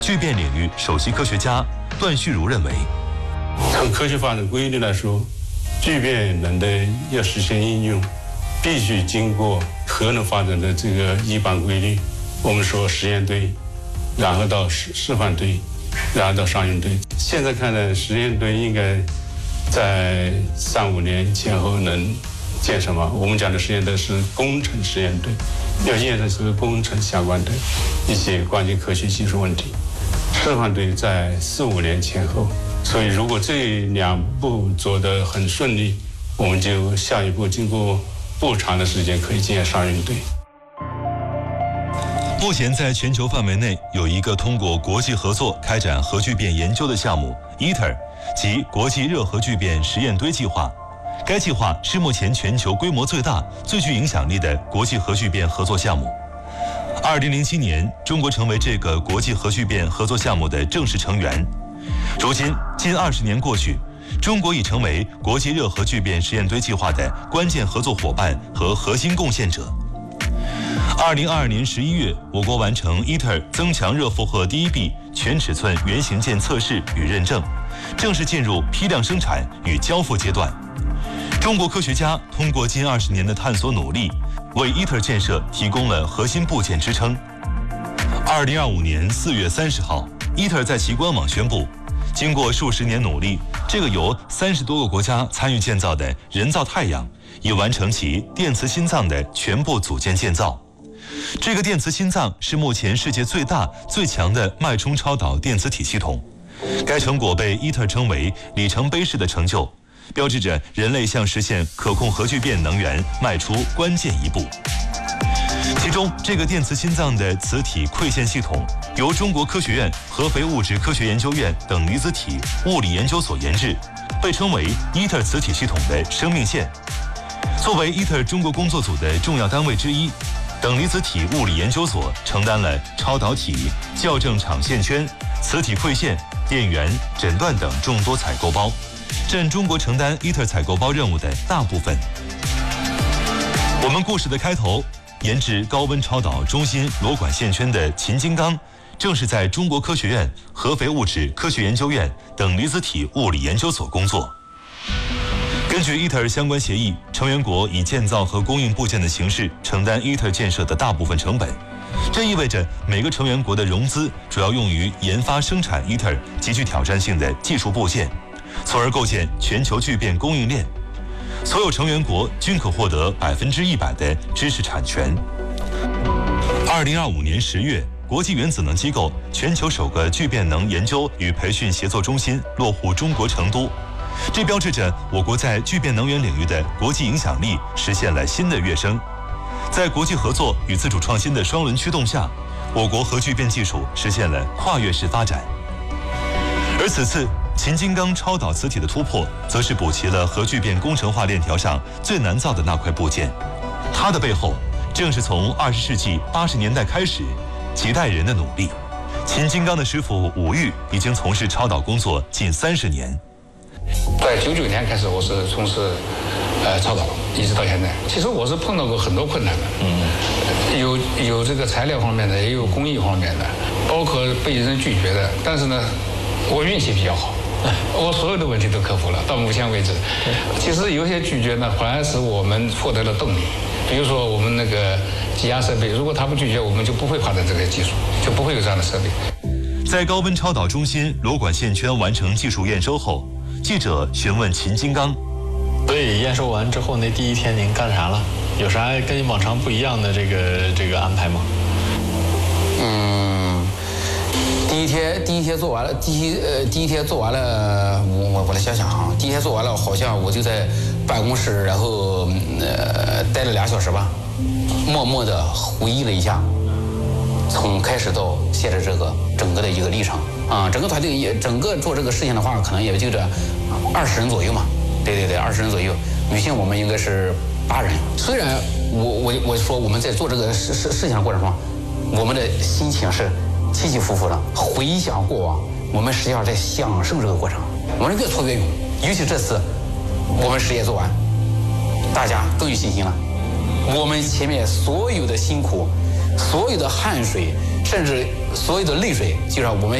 聚变领域首席科学家段旭如认为， 从科学发展规律来说，聚变能的要实现应用，必须经过核能发展的这个一般规律。我们说实验堆，然后到示范堆，然后到商用堆。现在看来，实验堆应该在3-5年前后能建成嘛？我们讲的实验堆是工程实验堆，要验证是工程相关的一些关键科学技术问题。示范堆在4-5年前后，所以如果这2步做得很顺利，我们就下一步经过不长的时间可以建商用堆。 目前在全球范围内有一个通过国际合作开展核聚变研究的项目 ITER， 即国际热核聚变实验堆计划。该计划是目前全球规模最大、最具影响力的国际核聚变合作项目。2007年，中国成为这个国际核聚变合作项目的正式成员。如今，近20年过去，中国已成为国际热核聚变实验堆计划的关键合作伙伴和核心贡献者。2022年11月，我国完成 ITER 增强热负荷第1臂全尺寸原型件测试与认证，正式进入批量生产与交付阶段。中国科学家通过近20年的探索努力，为 ITER 建设提供了核心部件支撑。2025年4月30号，ITER 在其官网宣布，经过数十年努力，这个由30多个国家参与建造的人造太阳，已完成其电磁心脏的全部组件建造。这个电磁心脏是目前世界最大、最强的脉冲超导电磁体系统。该成果被ITER称为里程碑式的成就，标志着人类向实现可控核聚变能源迈出关键一步。其中，这个电磁心脏的磁体馈线系统由中国科学院合肥物质科学研究院等离子体物理研究所研制，被称为 ITER 磁体系统的生命线。作为 ITER 中国工作组的重要单位之一，等离子体物理研究所承担了超导体、校正场线圈、磁体馈线、电源、诊断等众多采购包，占中国承担 ITER 采购包任务的大部分。我们故事的开头，研制高温超导中心螺管线圈的秦金刚，正是在中国科学院合肥物质科学研究院等离子体物理研究所工作。根据 ITER 相关协议，成员国以建造和供应部件的形式承担 ITER 建设的大部分成本。这意味着每个成员国的融资主要用于研发生产 ITER 极具挑战性的技术部件，从而构建全球聚变供应链。所有成员国均可获得100%的知识产权。2025年10月，国际原子能机构全球首个聚变能研究与培训协作中心落户中国成都。这标志着我国在聚变能源领域的国际影响力实现了新的跃升。在国际合作与自主创新的双轮驱动下，我国核聚变技术实现了跨越式发展。而此次秦金刚超导磁体的突破，则是补齐了核聚变工程化链条上最难造的那块部件。它的背后，正是从20世纪80年代开始几代人的努力。秦金刚的师傅武玉已经从事超导工作近30年。 在99年开始，我是从事超导，一直到现在。其实我是碰到过很多困难的，有这个材料方面的，也有工艺方面的，包括被人拒绝的。但是呢，我运气比较好，我所有的问题都克服了。到目前为止，其实有些拒绝呢，反而使我们获得了动力。比如说我们那个挤压设备，如果他不拒绝，我们就不会发展这个技术，就不会有这样的设备。 在高温超导中心螺管线圈完成技术验收后，记者询问秦金刚：“ 所以验收完之后，那第一天您干啥了？有啥跟往常不一样的这个安排吗？” 第一天做完了，第一天做完了，我来想想哈，第一天做完了，好像我就在办公室，然后待了2小时吧，默默地回忆了一下，从开始到现在这个整个的一个历程啊，整个团队整个做这个事情的话，可能也就这20人左右嘛，对，20人左右，女性我们应该是8人。虽然我说我们在做这个事情的过程中，我们的心情是起起伏伏的，回想过往，我们实际上在享受这个过程，我们越挫越勇。尤其这次我们实验做完，大家更有信心了。我们前面所有的辛苦，所有的汗水， 甚至所有的泪水就让我们